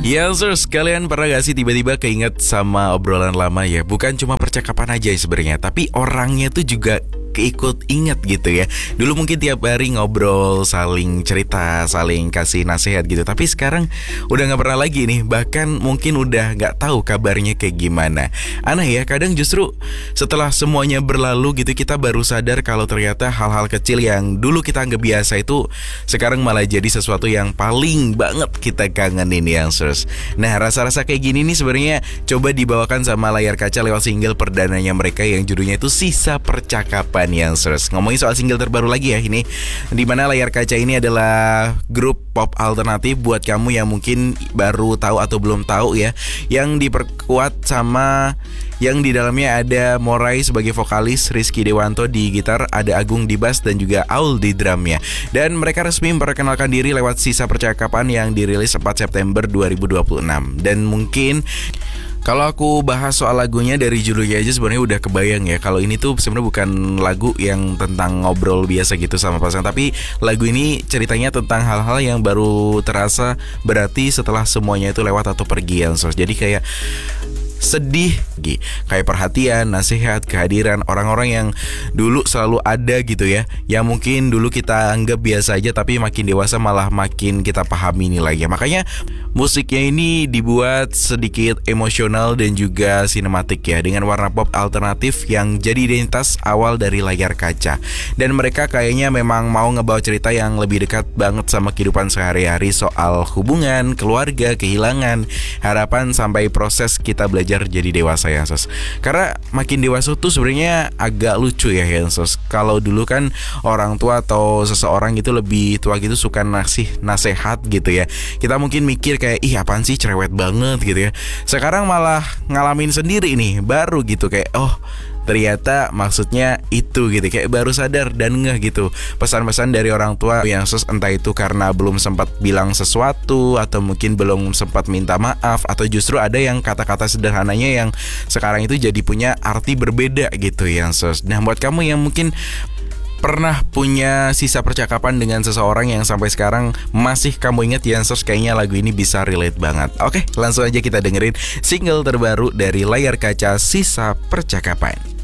Ya, kalian pernah gak sih tiba-tiba keinget sama obrolan lama ya? Bukan cuma percakapan aja sebenarnya, tapi orangnya tuh juga keikut inget gitu ya. Dulu mungkin tiap hari ngobrol, saling cerita, saling kasih nasihat gitu. Tapi sekarang udah gak pernah lagi nih. Bahkan mungkin udah gak tahu kabarnya kayak gimana. Aneh ya, kadang justru setelah semuanya berlalu gitu, kita baru sadar kalau ternyata hal-hal kecil yang dulu kita anggap biasa itu sekarang malah jadi sesuatu yang paling banget kita kangenin ya. Nah, rasa-rasa kayak gini nih sebenarnya coba dibawakan sama Layar Kaca lewat single perdananya mereka yang judulnya itu Sisa Percakapan yang ngomongin soal single terbaru lagi ya ini, dimana Layar Kaca ini adalah grup pop alternatif buat kamu yang mungkin baru tahu atau belum tahu ya, yang diperkuat sama yang di dalamnya ada Moray sebagai vokalis, Rizky Dewanto di gitar, ada Agung di bass dan juga Aul di drumnya. Dan mereka resmi memperkenalkan diri lewat Sisa Percakapan yang dirilis 4 September 2026. Dan mungkin kalau aku bahas soal lagunya dari judulnya aja sebenarnya udah kebayang ya, kalau ini tuh sebenarnya bukan lagu yang tentang ngobrol biasa gitu sama pasangan, tapi lagu ini ceritanya tentang hal-hal yang baru terasa berarti setelah semuanya itu lewat atau pergi ya. Jadi kayak sedih, kayak perhatian, nasihat, kehadiran orang-orang yang dulu selalu ada gitu ya, yang mungkin dulu kita anggap biasa aja tapi makin dewasa malah makin kita pahami nilainya. Makanya musiknya ini dibuat sedikit emosional dan juga sinematik ya, dengan warna pop alternatif yang jadi identitas awal dari Layar Kaca. Dan mereka kayaknya memang mau ngebawa cerita yang lebih dekat banget sama kehidupan sehari-hari, soal hubungan, keluarga, kehilangan, harapan, sampai proses kita belajar jadi dewasa ya sos. Karena makin dewasa tuh sebenarnya agak lucu ya sos. Kalau dulu kan orang tua atau seseorang gitu lebih tua gitu suka ngasih nasihat gitu ya, kita mungkin mikir kayak ih apaan sih cerewet banget gitu ya. Sekarang malah ngalamin sendiri nih baru gitu kayak oh ternyata maksudnya itu gitu, kayak baru sadar dan ngeh gitu pesan-pesan dari orang tua yang entah itu karena belum sempat bilang sesuatu atau mungkin belum sempat minta maaf, atau justru ada yang kata-kata sederhananya yang sekarang itu jadi punya arti berbeda gitu ya sos. Nah, buat kamu yang mungkin pernah punya sisa percakapan dengan seseorang yang sampai sekarang masih kamu ingat ya sos, kayaknya lagu ini bisa relate banget. Oke, langsung aja kita dengerin single terbaru dari Layar Kaca, Sisa Percakapan.